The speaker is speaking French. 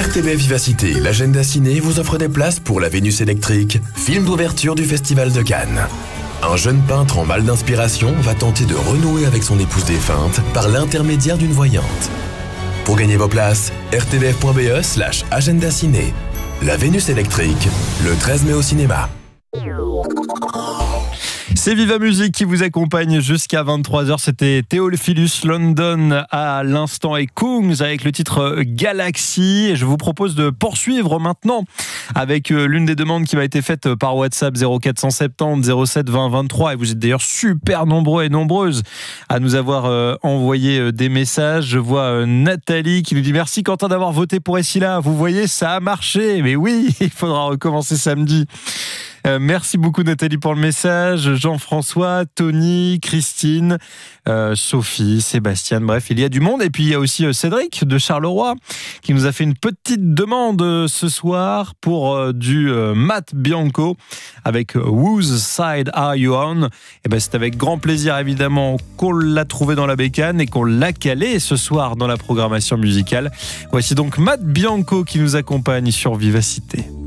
RTBF Vivacité, l'agenda ciné vous offre des places pour La Vénus électrique, film d'ouverture du Festival de Cannes. Un jeune peintre en mal d'inspiration va tenter de renouer avec son épouse défunte par l'intermédiaire d'une voyante. Pour gagner vos places, rtbf.be/agenda ciné. La Vénus électrique, le 13 mai au cinéma. C'est Viva Musique qui vous accompagne jusqu'à 23h. C'était Theophilus London à l'instant et Kungs avec le titre Galaxy. Et je vous propose de poursuivre maintenant avec l'une des demandes qui m'a été faite par WhatsApp 0470 07 20 23. Et vous êtes d'ailleurs super nombreux et nombreuses à nous avoir envoyé des messages. Je vois Nathalie qui nous dit merci Quentin d'avoir voté pour Essila. Vous voyez, ça a marché. Mais oui, il faudra recommencer samedi. Merci beaucoup Nathalie pour le message. Jean-François, Tony, Christine, Sophie, Sébastien, bref, il y a du monde. Et puis il y a aussi Cédric de Charleroi qui nous a fait une petite demande ce soir pour du Matt Bianco avec Whose Side Are You On? Et ben c'est avec grand plaisir évidemment qu'on l'a trouvé dans la bécane et qu'on l'a calé ce soir dans la programmation musicale. Voici donc Matt Bianco qui nous accompagne sur Vivacité.